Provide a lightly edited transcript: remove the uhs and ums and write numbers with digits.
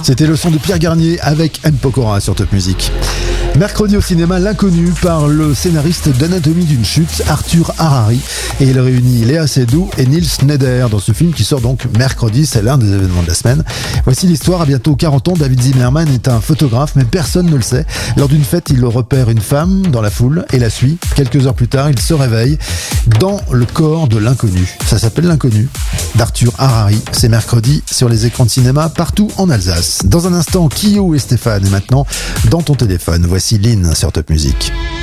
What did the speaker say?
C'était le son de Pierre Garnier avec M. Pokora sur Top Music. Mercredi au cinéma, L'Inconnu par le scénariste d'Anatomie d'une chute, Arthur Harari. Et il réunit Léa Seydoux et Nils Schneider dans ce film qui sort donc mercredi. C'est l'un des événements de la semaine. Voici l'histoire. À bientôt 40 ans, David Zimmerman est un photographe, mais personne ne le sait. Lors d'une fête, il repère une femme dans la foule et la suit. Quelques heures plus tard, il se réveille dans le corps de l'inconnu. Ça s'appelle L'Inconnu d'Arthur Harari. C'est mercredi sur les écrans de cinéma partout en Alsace. Dans un instant, Kyo et Stéphane. Et maintenant, dans ton téléphone, voici Lynn sur Top Music.